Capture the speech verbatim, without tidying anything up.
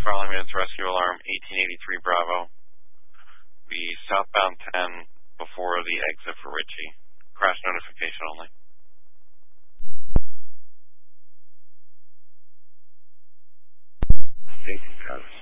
for all ambulance rescue alarm eighteen eighty-three Bravo. We southbound ten before the exit for Ritchie. Crash notification only. Safety